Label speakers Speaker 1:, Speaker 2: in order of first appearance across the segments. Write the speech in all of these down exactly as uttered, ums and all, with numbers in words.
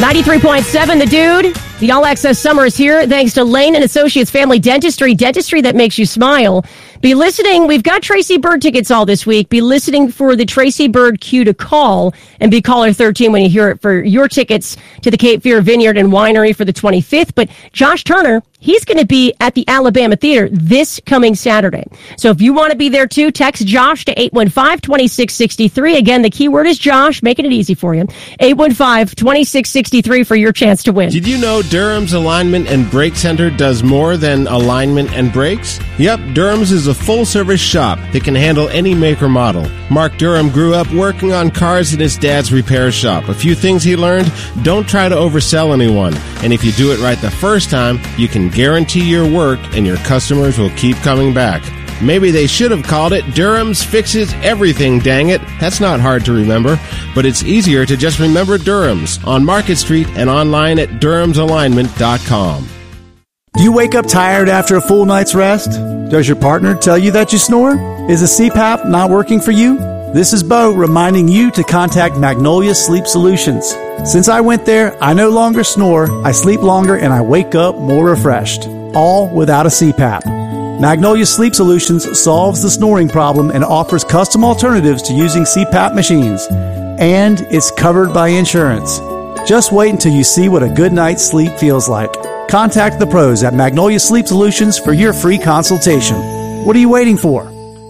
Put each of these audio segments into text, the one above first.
Speaker 1: ninety-three point seven, The Dude. The All Access Summer is here thanks to Lane and Associates Family Dentistry, dentistry that makes you smile. Be listening. We've got Tracy Bird tickets all this week. Be listening for the Tracy Bird cue to call and be caller thirteen when you hear it for your tickets to the Cape Fear Vineyard and Winery for the twenty-fifth. But Josh Turner, he's going to be at the Alabama Theater this coming Saturday. So if you want to be there too, text Josh to eight one five, two six six three. Again, the keyword is Josh, making it easy for you. eight one five, two six six three for your chance to win.
Speaker 2: Did you know Durham's Alignment and Brake Center does more than alignment and brakes? Yep, Durham's is a full-service shop that can handle any make or model. Mark Durham grew up working on cars in his dad's repair shop. A few things he learned: don't try to oversell anyone. And if you do it right the first time, you can guarantee your work and your customers will keep coming back. Maybe they should have called it Durham's Fixes Everything, dang it. That's not hard to remember, but it's easier to just remember Durham's on Market Street and online at durhams alignment dot com.
Speaker 3: Do you wake up tired after a full night's rest? Does your partner tell you that you snore? Is a C PAP not working for you? This is Bo reminding you to contact Magnolia Sleep Solutions. Since I went there, I no longer snore, I sleep longer, and I wake up more refreshed. All without a C PAP. Magnolia Sleep Solutions solves the snoring problem and offers custom alternatives to using C PAP machines. And it's covered by insurance. Just wait until you see what a good night's sleep feels like. Contact the pros at Magnolia Sleep Solutions for your free consultation. What are you waiting for?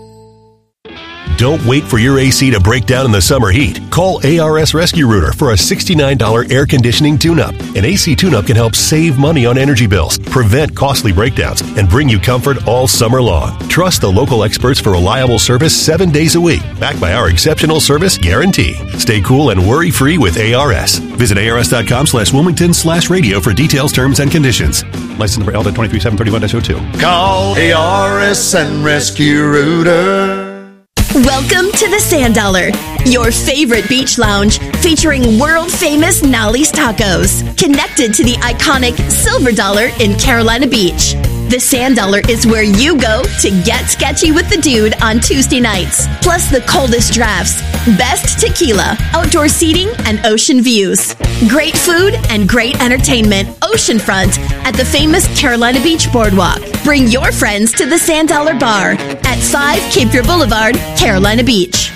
Speaker 4: Don't wait for your A C to break down in the summer heat. Call A R S Rescue Rooter for a sixty-nine dollars air conditioning tune-up. An A C tune-up can help save money on energy bills, prevent costly breakdowns, and bring you comfort all summer long. Trust the local experts for reliable service seven days a week, backed by our exceptional service guarantee. Stay cool and worry-free with A R S. Visit ars.com slash Wilmington slash radio for details, terms, and conditions. License number L two three seven three one dash oh two.
Speaker 5: Call A R S and Rescue Rooter.
Speaker 6: Welcome to the Sand Dollar, your favorite beach lounge featuring world-famous Nolly's Tacos, connected to the iconic Silver Dollar in Carolina Beach. The Sand Dollar is where you go to get sketchy with the dude on Tuesday nights, plus the coldest drafts, best tequila, outdoor seating, and ocean views. Great food and great entertainment oceanfront at the famous Carolina Beach Boardwalk. Bring your friends to the Sand Dollar Bar at five Cape Fear Boulevard, Carolina Beach.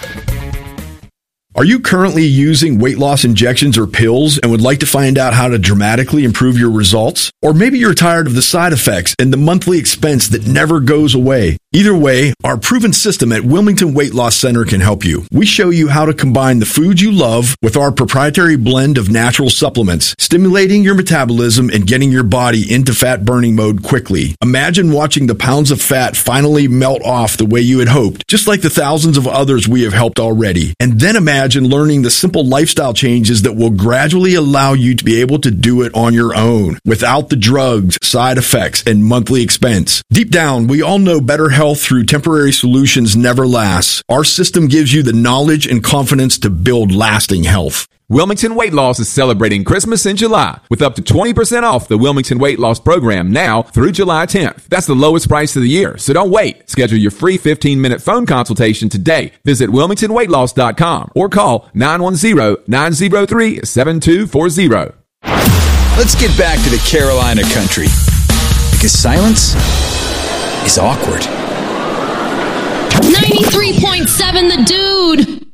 Speaker 7: Are you currently using weight loss injections or pills and would like to find out how to dramatically improve your results? Or maybe you're tired of the side effects and the monthly expense that never goes away. Either way, our proven system at Wilmington Weight Loss Center can help you. We show you how to combine the foods you love with our proprietary blend of natural supplements, stimulating your metabolism and getting your body into fat burning mode quickly. Imagine watching the pounds of fat finally melt off the way you had hoped, just like the thousands of others we have helped already. And then imagine learning the simple lifestyle changes that will gradually allow you to be able to do it on your own, without the drugs, side effects, and monthly expense. Deep down, we all know better health through temporary solutions never lasts. Our system gives you the knowledge and confidence to build lasting health.
Speaker 8: Wilmington Weight Loss is celebrating Christmas in July with up to twenty percent off the Wilmington Weight Loss program now through July tenth. That's the lowest price of the year, so don't wait. Schedule your free fifteen-minute phone consultation today. Visit wilmington weight loss dot com or call nine one zero, nine zero three, seven two four zero.
Speaker 9: Let's get back to the Carolina country, because silence is awkward.
Speaker 10: ninety-three point seven The Dude.